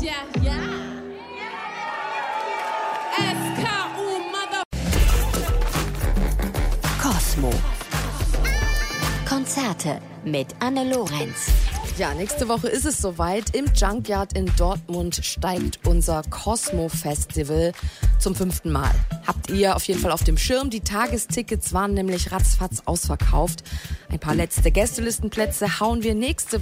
Kosmo. Konzerte mit Anne Lorenz. Ja, nächste Woche ist es soweit. Im Junkyard in Dortmund steigt unser Kosmo-Festival zum 5. Mal. Habt ihr auf jeden Fall auf dem Schirm. Die Tagestickets waren nämlich ratzfatz ausverkauft. Ein paar letzte Gästelistenplätze hauen wir nächste